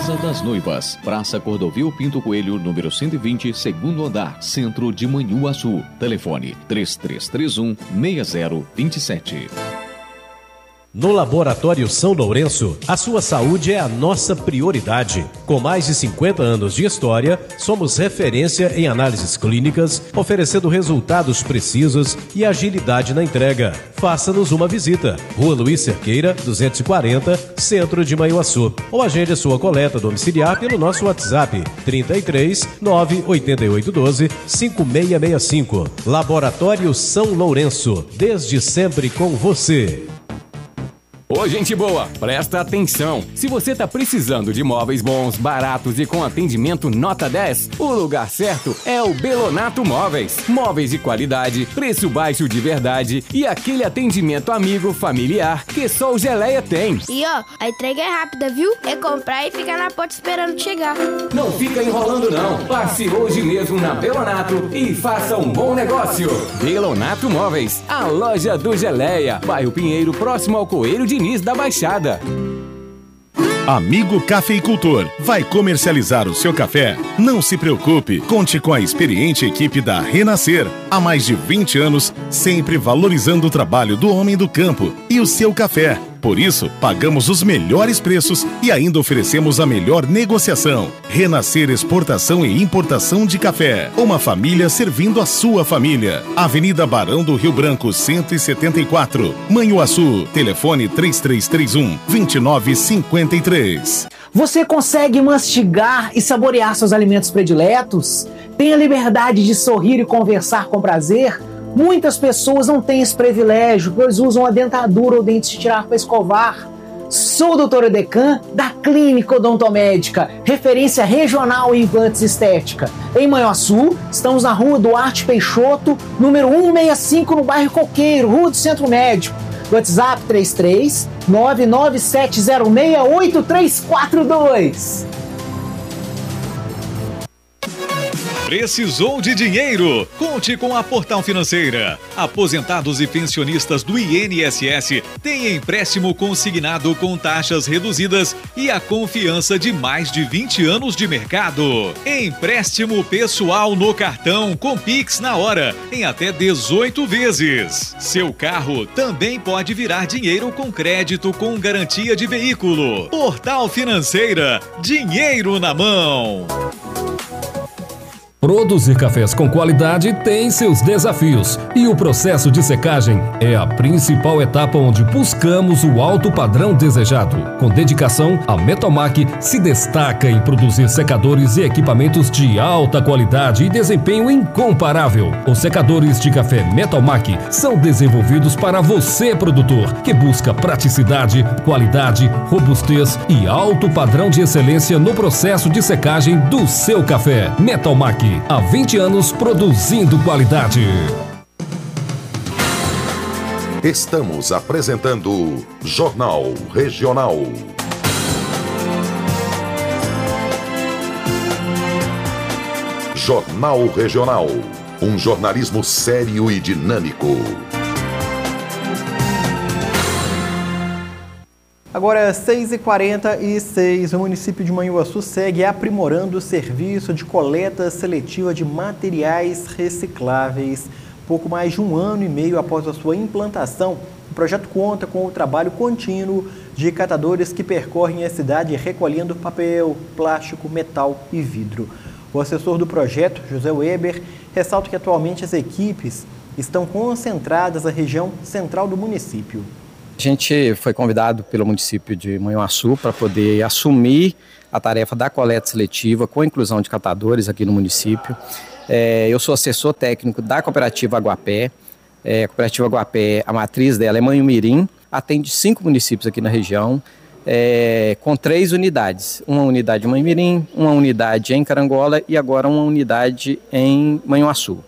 Casa das Noivas, Praça Cordovil Pinto Coelho, número 120, segundo andar, centro de Manhuaçu. Telefone 3331-6027. No Laboratório São Lourenço, a sua saúde é a nossa prioridade. Com mais de 50 anos de história, somos referência em análises clínicas, oferecendo resultados precisos e agilidade na entrega. Faça-nos uma visita. Rua Luiz Cerqueira, 240, Centro de Manhuaçu. Ou agende a sua coleta domiciliar pelo nosso WhatsApp 33 98812 5665. Laboratório São Lourenço, desde sempre com você. Ô, gente boa, presta atenção. Se você tá precisando de móveis bons, baratos e com atendimento nota 10, o lugar certo é o Belonato Móveis. Móveis de qualidade, preço baixo de verdade e aquele atendimento amigo, familiar que só o Geleia tem. E ó, a entrega é rápida, viu? É comprar e ficar na porta esperando chegar. Não fica enrolando não. Passe hoje mesmo na Belonato e faça um bom negócio. Belonato Móveis, a loja do Geleia, bairro Pinheiro, próximo ao Coelho de Diniz da Baixada. Amigo cafeicultor, vai comercializar o seu café? Não se preocupe, conte com a experiente equipe da Renascer. Há mais de 20 anos, sempre valorizando o trabalho do homem do campo e o seu café. Por isso, pagamos os melhores preços e ainda oferecemos a melhor negociação. Renascer Exportação e Importação de Café. Uma família servindo a sua família. Avenida Barão do Rio Branco, 174. Manhuaçu. Telefone 3331-2953. Você consegue mastigar e saborear seus alimentos prediletos? Tem a liberdade de sorrir e conversar com prazer? Muitas pessoas não têm esse privilégio, pois usam a dentadura ou dentes de tirar para escovar. Sou o Dr. Edecan, da Clínica Odontomédica, referência regional em implantes estética. Em Manhuaçu, estamos na Rua Duarte Peixoto, número 165, no bairro Coqueiro, Rua do Centro Médico. WhatsApp 33 997068342. Precisou de dinheiro? Conte com a Portal Financeira. Aposentados e pensionistas do INSS têm empréstimo consignado com taxas reduzidas e a confiança de mais de 20 anos de mercado. Empréstimo pessoal no cartão com Pix na hora, em até 18 vezes. Seu carro também pode virar dinheiro com crédito com garantia de veículo. Portal Financeira, dinheiro na mão. Produzir cafés com qualidade tem seus desafios e o processo de secagem é a principal etapa onde buscamos o alto padrão desejado. Com dedicação, a Metalmac se destaca em produzir secadores e equipamentos de alta qualidade e desempenho incomparável. Os secadores de café Metalmac são desenvolvidos para você, produtor, que busca praticidade, qualidade, robustez e alto padrão de excelência no processo de secagem do seu café. Metalmac, há 20 anos produzindo qualidade. Estamos apresentando Jornal Regional. Jornal Regional. Um jornalismo sério e dinâmico. Agora, 6h46, o município de Manhuaçu segue aprimorando o serviço de coleta seletiva de materiais recicláveis. Pouco mais de 1 ano e meio após a sua implantação, o projeto conta com o trabalho contínuo de catadores que percorrem a cidade recolhendo papel, plástico, metal e vidro. O assessor do projeto, José Weber, ressalta que atualmente as equipes estão concentradas na região central do município. A gente foi convidado pelo município de Manhuaçu para poder assumir a tarefa da coleta seletiva com a inclusão de catadores aqui no município. Eu sou assessor técnico da Cooperativa Aguapé. A Cooperativa Aguapé, a matriz dela é Manhumirim, atende 5 municípios aqui na região, com 3 unidades. Uma unidade em Manhumirim, uma unidade em Carangola e agora uma unidade em Manhuaçu.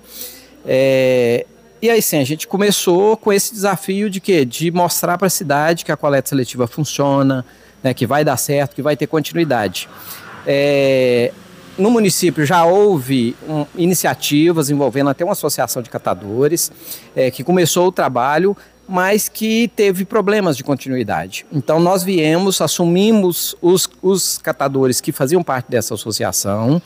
E aí sim, a gente começou com esse desafio de quê? De mostrar para a cidade que a coleta seletiva funciona, né, que vai dar certo, que vai ter continuidade. no município já houve iniciativas envolvendo até uma associação de catadores que começou o trabalho, mas que teve problemas de continuidade. Então nós assumimos os catadores que faziam parte dessa associação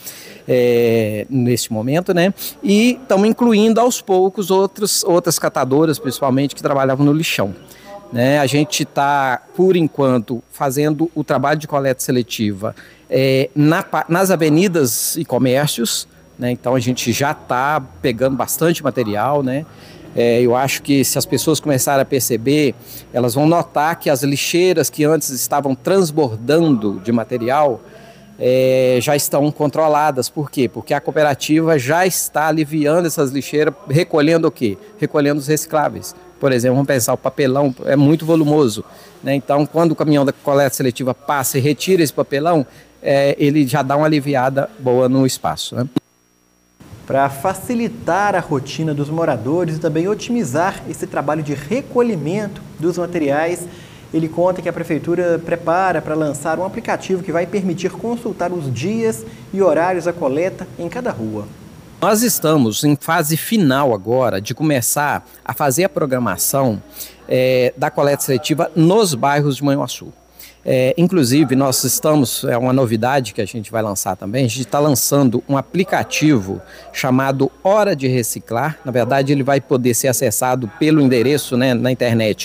neste momento, né? E estamos incluindo aos poucos outras catadoras, principalmente, que trabalhavam no lixão. Né? A gente está, por enquanto, fazendo o trabalho de coleta seletiva nas avenidas e comércios, né? Então a gente já está pegando bastante material, né? Eu acho que se as pessoas começarem a perceber, elas vão notar que as lixeiras que antes estavam transbordando de material já estão controladas. Por quê? Porque a cooperativa já está aliviando essas lixeiras, recolhendo o quê? Recolhendo os recicláveis. Por exemplo, vamos pensar, o papelão é muito volumoso, né? Então, quando o caminhão da coleta seletiva passa e retira esse papelão, ele já dá uma aliviada boa no espaço, né? Para facilitar a rotina dos moradores e também otimizar esse trabalho de recolhimento dos materiais, ele conta que a Prefeitura prepara para lançar um aplicativo que vai permitir consultar os dias e horários da coleta em cada rua. Nós estamos em fase final agora de começar a fazer a programação da coleta seletiva nos bairros de Manhuaçu. Inclusive, nós estamos, uma novidade que a gente vai lançar também, a gente está lançando um aplicativo chamado Hora de Reciclar. Na verdade, ele vai poder ser acessado pelo endereço, né, na internet,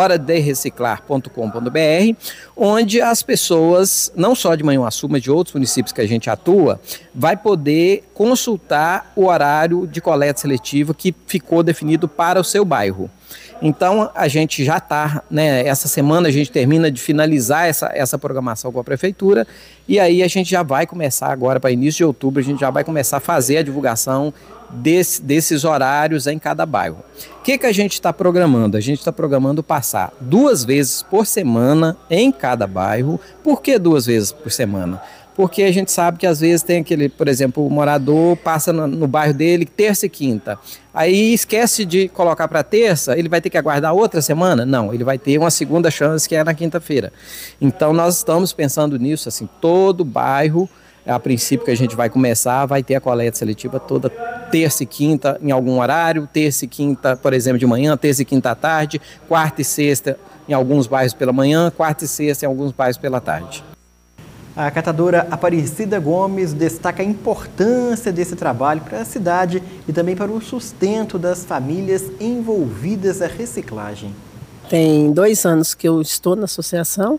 horadereciclar.com.br, onde as pessoas, não só de Manhuaçu, mas de outros municípios que a gente atua, vai poder consultar o horário de coleta seletiva que ficou definido para o seu bairro. Então, a gente já está, né, essa semana a gente termina de finalizar essa programação com a Prefeitura e aí a gente já vai começar agora, para início de outubro, a gente já vai começar a fazer a divulgação desses horários em cada bairro. O que a gente está programando? A gente está programando passar 2 vezes por semana em cada bairro. Por que 2 vezes por semana? Porque a gente sabe que às vezes tem aquele, por exemplo, o morador passa no bairro dele terça e quinta, aí esquece de colocar para terça, ele vai ter que aguardar outra semana? Não, ele vai ter uma segunda chance que é na quinta-feira. Então nós estamos pensando nisso, assim, todo bairro, a princípio que a gente vai começar, vai ter a coleta seletiva toda terça e quinta em algum horário, terça e quinta, por exemplo, de manhã, terça e quinta à tarde, quarta e sexta em alguns bairros pela manhã, quarta e sexta em alguns bairros pela tarde. A catadora Aparecida Gomes destaca a importância desse trabalho para a cidade e também para o sustento das famílias envolvidas na reciclagem. Tem 2 anos que eu estou na associação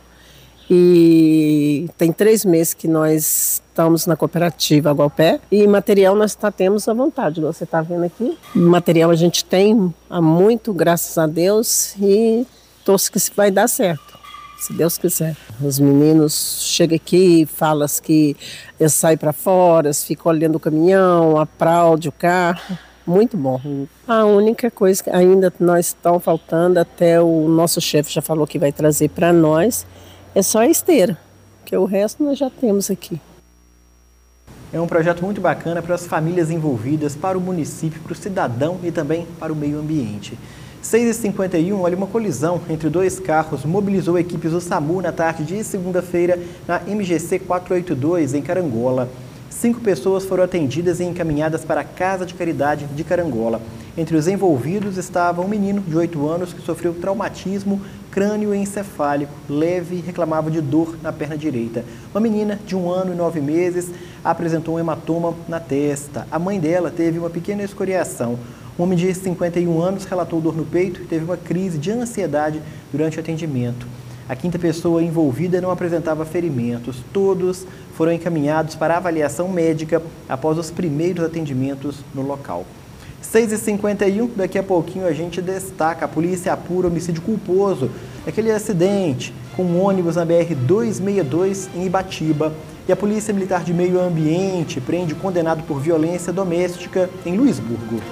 e tem 3 meses que nós estamos na cooperativa Aguapé e material nós temos à vontade, você está vendo aqui. Material a gente tem há muito, graças a Deus, e torço que vai dar certo. Se Deus quiser. Os meninos chegam aqui, falam que eles saem para fora, eles ficam olhando o caminhão, aplaudem o carro. Muito bom. A única coisa que ainda nós estamos faltando, até o nosso chefe já falou que vai trazer para nós, é só a esteira, porque o resto nós já temos aqui. É um projeto muito bacana para as famílias envolvidas, para o município, para o cidadão e também para o meio ambiente. 6h51, olha, uma colisão entre 2 carros mobilizou equipes do SAMU na tarde de segunda-feira na MGC 482, em Carangola. 5 pessoas foram atendidas e encaminhadas para a Casa de Caridade de Carangola. Entre os envolvidos estava um menino de 8 anos que sofreu traumatismo crânioencefálico leve e reclamava de dor na perna direita. Uma menina de 1 ano e 9 meses apresentou um hematoma na testa. A mãe dela teve uma pequena escoriação. Um homem de 51 anos relatou dor no peito e teve uma crise de ansiedade durante o atendimento. A 5ª pessoa envolvida não apresentava ferimentos. Todos foram encaminhados para avaliação médica após os primeiros atendimentos no local. 6h51, daqui a pouquinho a gente destaca: a polícia apura homicídio culposo daquele acidente com um ônibus na BR-262 em Ibatiba. E a Polícia Militar de Meio Ambiente prende condenado por violência doméstica em Luisburgo.